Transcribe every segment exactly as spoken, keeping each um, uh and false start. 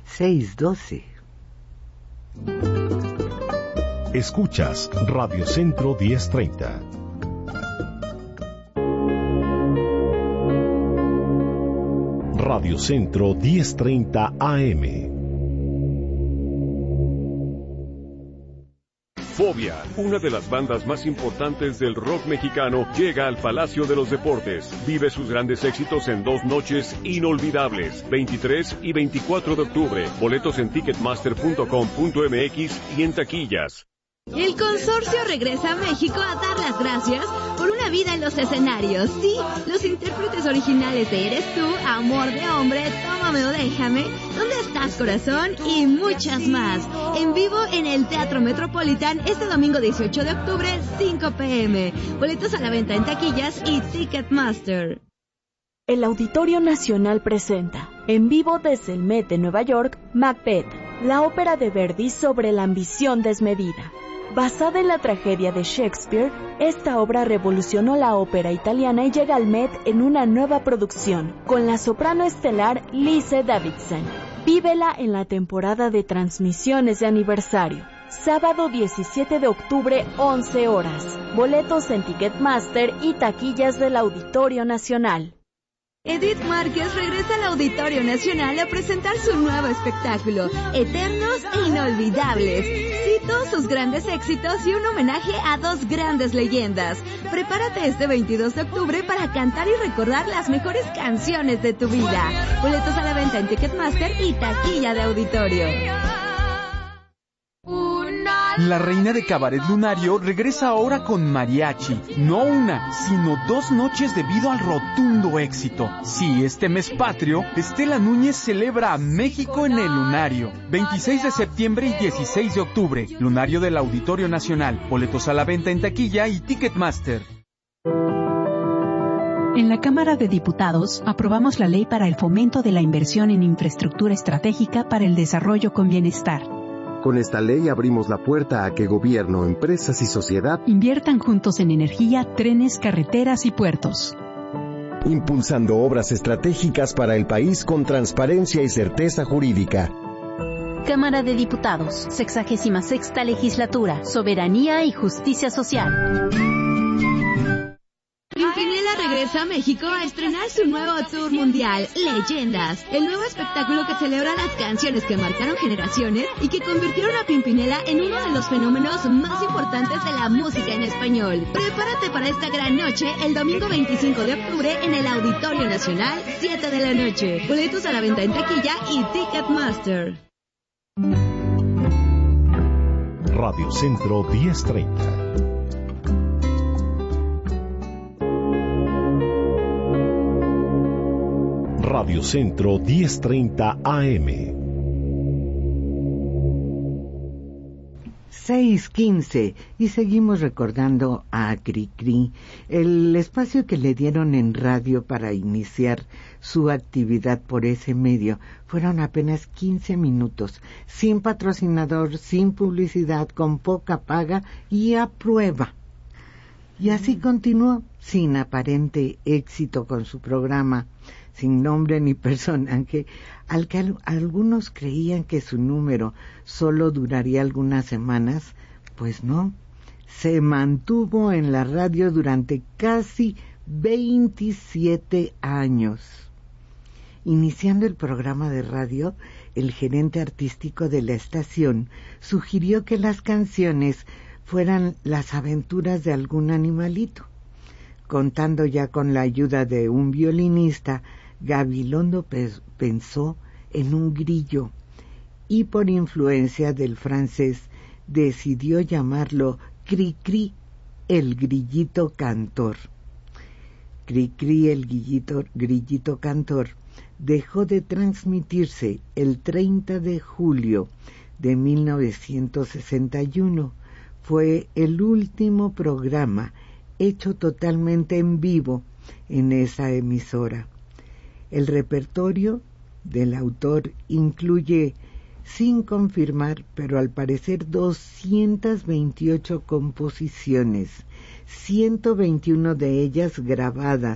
seis doce. Escuchas Radio Centro diez treinta. Radio Centro diez treinta A M. Fobia, una de las bandas más importantes del rock mexicano, llega al Palacio de los Deportes. Vive sus grandes éxitos en dos noches inolvidables, veintitrés y veinticuatro de octubre. Boletos en ticketmaster punto com punto m x y en taquillas. El consorcio regresa a México a dar las gracias por una vida en los escenarios. Sí, los intérpretes originales de Eres Tú, Amor de Hombre, Tómame o Déjame, ¿Dónde estás, corazón? Y muchas más. En vivo en el Teatro Metropolitan este domingo dieciocho de octubre, cinco p m Boletos a la venta en taquillas y Ticketmaster. El Auditorio Nacional presenta, en vivo desde el Met de Nueva York, Macbeth, la ópera de Verdi sobre la ambición desmedida. Basada en la tragedia de Shakespeare, esta obra revolucionó la ópera italiana y llega al Met en una nueva producción, con la soprano estelar Lise Davidson. Vívela en la temporada de transmisiones de aniversario. Sábado diecisiete de octubre, once horas. Boletos en Ticketmaster y taquillas del Auditorio Nacional. Edith Márquez regresa al Auditorio Nacional a presentar su nuevo espectáculo, Eternos e Inolvidables. Cito sus grandes éxitos y un homenaje a dos grandes leyendas. Prepárate este veintidós de octubre para cantar y recordar las mejores canciones de tu vida. Boletos a la venta en Ticketmaster y taquilla de auditorio. La reina de Cabaret Lunario regresa ahora con mariachi. No una, sino dos noches debido al rotundo éxito. Sí, este mes patrio, Estela Núñez celebra a México en el Lunario. veintiséis de septiembre y dieciséis de octubre. Lunario del Auditorio Nacional. Boletos a la venta en taquilla y Ticketmaster. En la Cámara de Diputados aprobamos la ley para el fomento de la inversión en infraestructura estratégica para el desarrollo con bienestar. Con esta ley abrimos la puerta a que gobierno, empresas y sociedad inviertan juntos en energía, trenes, carreteras y puertos. Impulsando obras estratégicas para el país con transparencia y certeza jurídica. Cámara de Diputados, sexagésima sexta legislatura, soberanía y justicia social. Pimpinela regresa a México a estrenar su nuevo tour mundial, Leyendas, el nuevo espectáculo que celebra las canciones que marcaron generaciones y que convirtieron a Pimpinela en uno de los fenómenos más importantes de la música en español. Prepárate para esta gran noche el domingo veinticinco de octubre en el Auditorio Nacional, siete de la noche. Boletos a la venta en taquilla y Ticketmaster. Radio Centro diez treinta. Radio Centro diez treinta A M. seis quince y seguimos recordando a Cricri, el espacio que le dieron en radio para iniciar su actividad por ese medio. Fueron apenas quince minutos, sin patrocinador, sin publicidad, con poca paga y a prueba. Y así continuó, sin aparente éxito con su programa, sin nombre ni personaje, al que al, algunos creían que su número solo duraría algunas semanas. Pues no, se mantuvo en la radio durante casi veintisiete años. Iniciando el programa de radio, el gerente artístico de la estación sugirió que las canciones fueran las aventuras de algún animalito. Contando ya con la ayuda de un violinista, Gabilondo pe- pensó en un grillo y por influencia del francés decidió llamarlo Cricri, el grillito cantor. Cricri, el grillito, grillito cantor, dejó de transmitirse el treinta de julio de mil novecientos sesenta y uno. Fue el último programa hecho totalmente en vivo en esa emisora. El repertorio del autor incluye, sin confirmar, pero al parecer doscientas veintiocho composiciones, ciento veintiuno de ellas grabadas,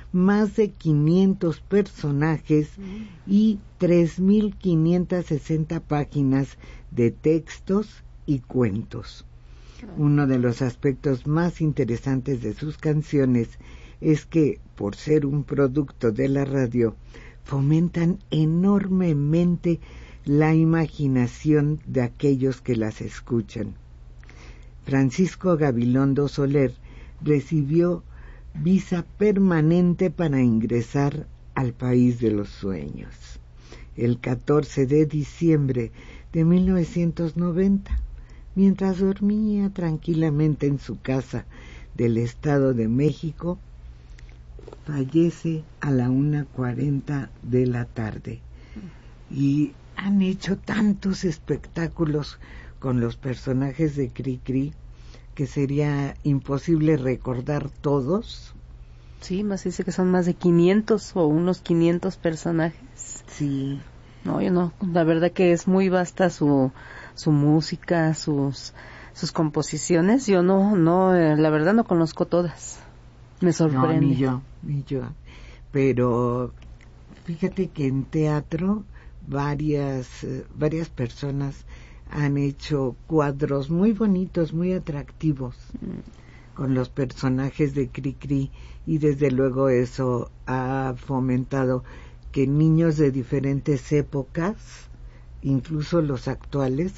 más de quinientos personajes y tres mil quinientas sesenta páginas de textos y cuentos. Uno de los aspectos más interesantes de sus canciones es que, por ser un producto de la radio, fomentan enormemente la imaginación de aquellos que las escuchan. Francisco Gabilondo Soler recibió visa permanente para ingresar al país de los sueños el catorce de diciembre de mil novecientos noventa, mientras dormía tranquilamente en su casa del Estado de México. Fallece a la una cuarenta de la tarde. Y han hecho tantos espectáculos con los personajes de Cricri que sería imposible recordar todos. Sí, más dice que son más de quinientos o unos quinientos personajes. Sí. No, yo no, la verdad que es muy vasta su su música, sus sus composiciones. Yo no, no, eh, la verdad no conozco todas. Me sorprende. No, ni yo, ni yo. Pero fíjate que en teatro varias eh, varias personas han hecho cuadros muy bonitos, muy atractivos mm. con los personajes de Cricri, y desde luego eso ha fomentado que niños de diferentes épocas, incluso los actuales,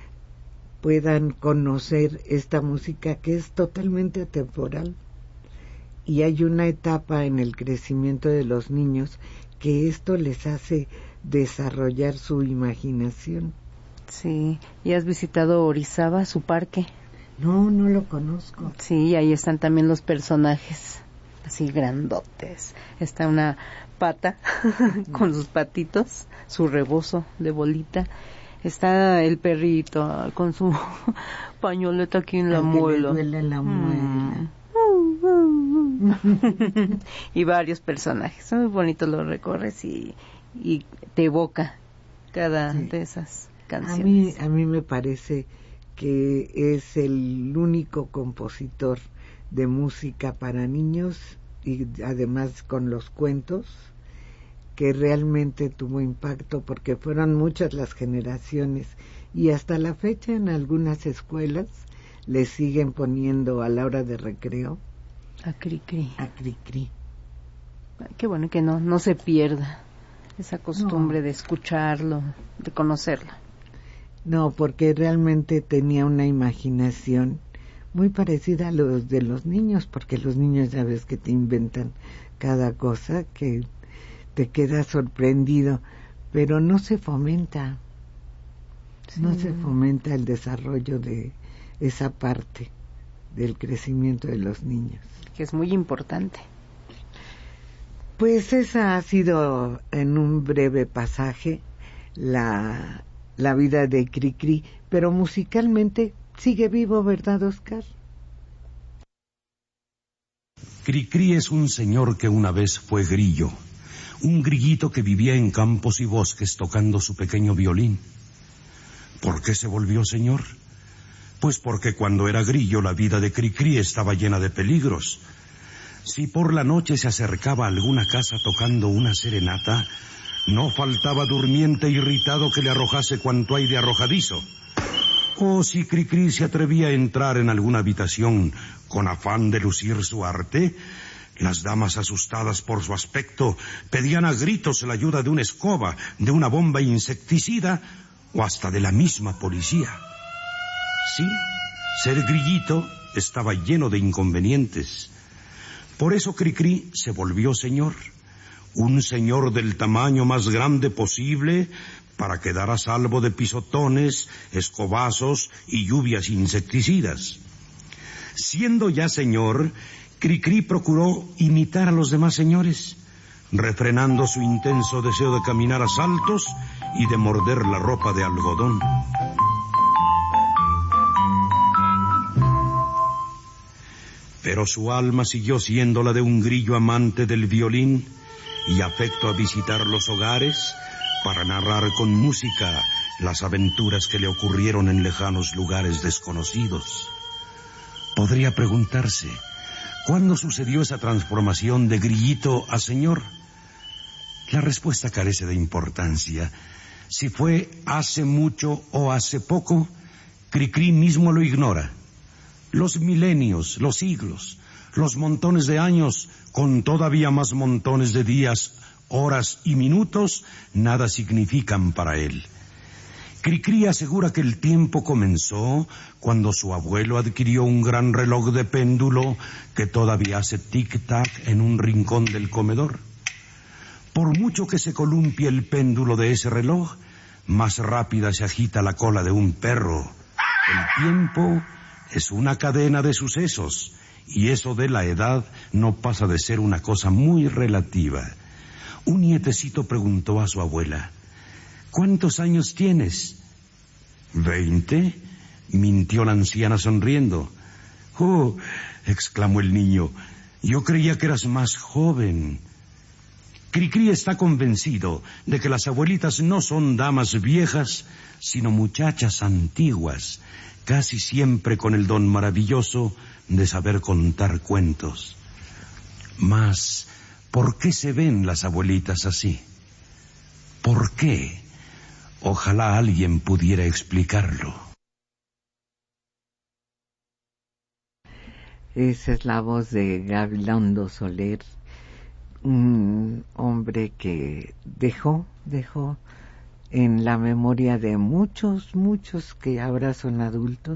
puedan conocer esta música que es totalmente atemporal. Y hay una etapa en el crecimiento de los niños que esto les hace desarrollar su imaginación. Sí, ¿y has visitado Orizaba, su parque? No, no lo conozco. Sí, ahí están también los personajes, así grandotes. Está una pata con sus patitos, su rebozo de bolita. Está el perrito con su pañoleta aquí en la muela. Le duele la muela. Mm. Y varios personajes. Son muy bonitos, los recorres y, y te evoca cada sí. de esas canciones. A mí, a mí me parece que es el único compositor de música para niños, y además con los cuentos, que realmente tuvo impacto, porque fueron muchas las generaciones y hasta la fecha en algunas escuelas le siguen poniendo a la hora de recreo a Cricri. A Cricri. Qué bueno que no, no se pierda esa costumbre no. de escucharlo, de conocerlo. No, porque realmente tenía una imaginación muy parecida a los de los niños, porque los niños ya ves que te inventan cada cosa que te queda sorprendido, pero no se fomenta, sí. no se fomenta el desarrollo de esa parte del crecimiento de los niños. Que es muy importante. Pues esa ha sido, en un breve pasaje, la, la vida de Cricri, pero musicalmente sigue vivo, ¿verdad, Oscar? Cricri es un señor que una vez fue grillo, un grillito que vivía en campos y bosques tocando su pequeño violín. ¿Por qué se volvió señor? Pues porque cuando era grillo la vida de Cricri estaba llena de peligros. Si por la noche se acercaba a alguna casa tocando una serenata, no faltaba durmiente irritado que le arrojase cuanto hay de arrojadizo. O si Cricri se atrevía a entrar en alguna habitación con afán de lucir su arte, las damas asustadas por su aspecto pedían a gritos la ayuda de una escoba, de una bomba insecticida o hasta de la misma policía. Sí, ser grillito estaba lleno de inconvenientes. Por eso Cricri se volvió señor, un señor del tamaño más grande posible para quedar a salvo de pisotones, escobazos y lluvias insecticidas. Siendo ya señor, Cricri procuró imitar a los demás señores, refrenando su intenso deseo de caminar a saltos y de morder la ropa de algodón. Pero su alma siguió siendo la de un grillo amante del violín y afecto a visitar los hogares para narrar con música las aventuras que le ocurrieron en lejanos lugares desconocidos. Podría preguntarse, ¿Cuándo sucedió esa transformación de grillito a señor? La respuesta carece de importancia. Si fue hace mucho o hace poco, Cricri mismo lo ignora. Los milenios, los siglos, los montones de años, con todavía más montones de días, horas y minutos, nada significan para él. Cricri asegura que el tiempo comenzó cuando su abuelo adquirió un gran reloj de péndulo que todavía hace tic-tac en un rincón del comedor. Por mucho que se columpie el péndulo de ese reloj, más rápida se agita la cola de un perro. El tiempo es una cadena de sucesos, y eso de la edad no pasa de ser una cosa muy relativa. Un nietecito preguntó a su abuela: ¿cuántos años tienes? ¿Veinte? Mintió la anciana sonriendo. Oh, exclamó el niño, yo creía que eras más joven. Cricri está convencido de que las abuelitas no son damas viejas, sino muchachas antiguas, casi siempre con el don maravilloso de saber contar cuentos. Mas, ¿por qué se ven las abuelitas así? ¿Por qué? Ojalá alguien pudiera explicarlo. Esa es la voz de Gabilondo Soler, un hombre que dejó, dejó en la memoria de muchos, muchos que ahora son adultos,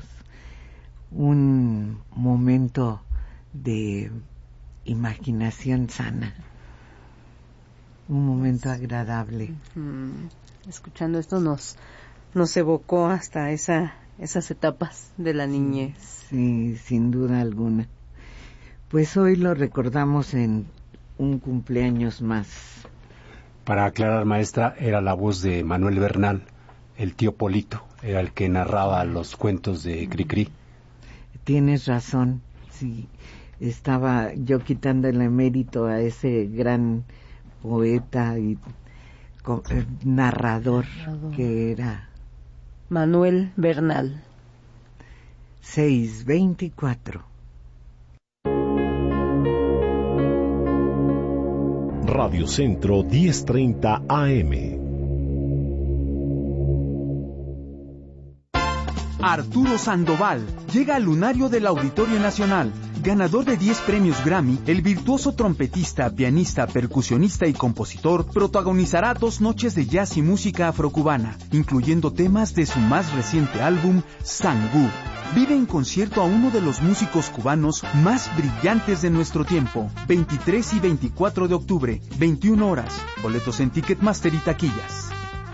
un momento de imaginación sana, un momento agradable. Escuchando esto nos nos evocó hasta esa esas etapas de la niñez. Sí, sin duda alguna. Pues hoy lo recordamos en un cumpleaños más. Para aclarar, maestra, era la voz de Manuel Bernal, el tío Polito, era el que narraba los cuentos de Cricri. Tienes razón, sí. Estaba yo quitándole mérito a ese gran poeta y eh, narrador, narrador que era Manuel Bernal. seis veinticuatro. Radio Centro diez treinta A M. Arturo Sandoval llega al lunario del Auditorio Nacional. Ganador de diez premios Grammy, el virtuoso trompetista, pianista, percusionista y compositor protagonizará dos noches de jazz y música afrocubana, incluyendo temas de su más reciente álbum, Sangú. Vive en concierto a uno de los músicos cubanos más brillantes de nuestro tiempo. veintitrés y veinticuatro de octubre, veintiuna horas. Boletos en Ticketmaster y taquillas.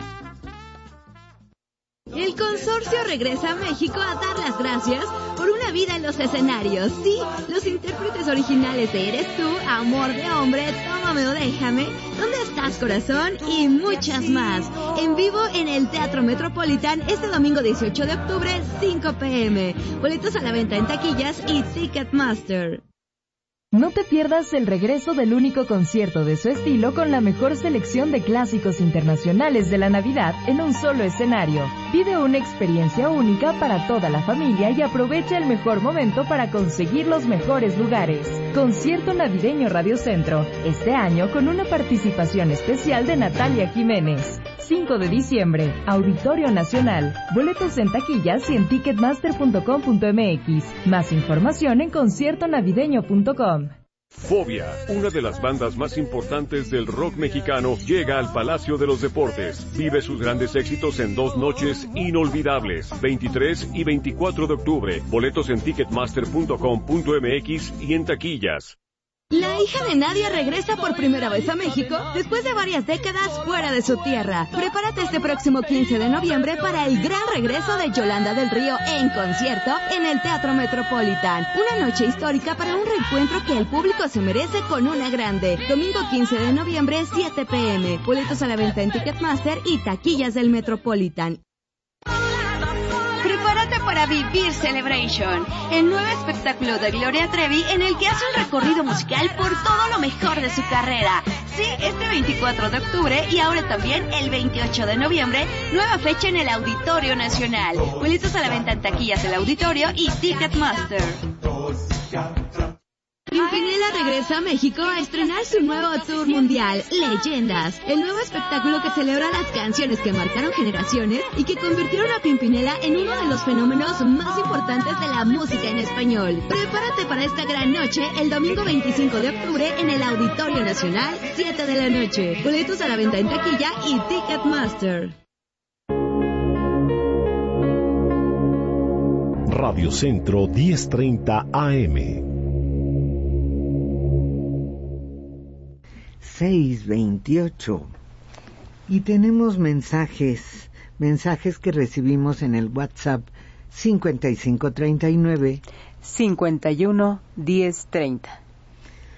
El consorcio regresa a México a dar las gracias por una vida en los escenarios. Sí, los intérpretes originales de Eres tú, Amor de hombre, Tómame o déjame, ¿Dónde estás corazón? Y muchas más. En vivo en el Teatro Metropolitan este domingo dieciocho de octubre, cinco pe eme. Boletos a la venta en taquillas y Ticketmaster. No te pierdas el regreso del único concierto de su estilo con la mejor selección de clásicos internacionales de la Navidad en un solo escenario. Vive una experiencia única para toda la familia y aprovecha el mejor momento para conseguir los mejores lugares. Concierto Navideño Radio Centro, este año con una participación especial de Natalia Jiménez. cinco de diciembre, Auditorio Nacional. Boletos en taquillas y en ticketmaster punto com punto eme equis. Más información en concierto navideño punto com. Fobia, una de las bandas más importantes del rock mexicano, llega al Palacio de los Deportes. Vive sus grandes éxitos en dos noches inolvidables, veintitrés y veinticuatro de octubre. Boletos en ticketmaster punto com punto eme equis y en taquillas. La hija de Nadia regresa por primera vez a México después de varias décadas fuera de su tierra. Prepárate este próximo quince de noviembre para el gran regreso de Yolanda del Río en concierto en el Teatro Metropolitan. Una noche histórica para un reencuentro que el público se merece con una grande. Domingo quince de noviembre, siete pe eme. Boletos a la venta en Ticketmaster y taquillas del Metropolitan. Prepárate para vivir Celebration, el nuevo espectáculo de Gloria Trevi en el que hace un recorrido musical por todo lo mejor de su carrera. Sí, este veinticuatro de octubre y ahora también el veintiocho de noviembre, nueva fecha en el Auditorio Nacional. Boletos a la venta en taquillas del Auditorio y Ticketmaster. Pimpinela regresa a México a estrenar su nuevo tour mundial, Leyendas, el nuevo espectáculo que celebra las canciones que marcaron generaciones y que convirtieron a Pimpinela en uno de los fenómenos más importantes de la música en español. Prepárate para esta gran noche el domingo veinticinco de octubre en el Auditorio Nacional, siete de la noche. Boletos a la venta en taquilla y Ticketmaster. Radio Centro diez treinta A M. seis veintiocho. Y tenemos mensajes, mensajes que recibimos en el WhatsApp cincuenta y cinco treinta y nueve cincuenta y uno diez treinta.